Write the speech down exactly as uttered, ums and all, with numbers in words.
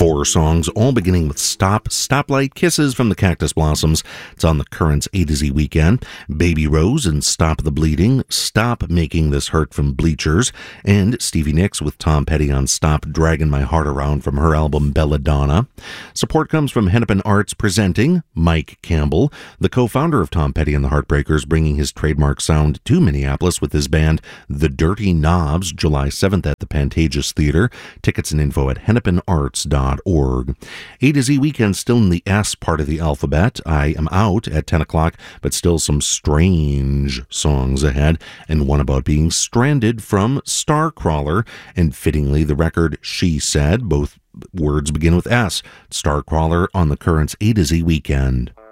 Four songs, all beginning with Stop, Stoplight Kisses from the Cactus Blossoms. It's on the Currents A to Z weekend. Baby Rose and Stop the Bleeding, Stop Making This Hurt from Bleachers, and Stevie Nicks with Tom Petty on Stop Dragging My Heart Around from her album Belladonna. Support comes from Hennepin Arts presenting Mike Campbell, the co-founder of Tom Petty and the Heartbreakers, bringing his trademark sound to Minneapolis with his band The Dirty Knobs, July seventh at the Pantages Theater. Tickets and info at hennepin arts dot org. A to Z weekend still in the S part of the alphabet. I am out at ten o'clock, but still some strange songs ahead, and one about being stranded from Starcrawler, and fittingly the record She Said. Both words begin with S. Starcrawler on the Currents A to Z weekend.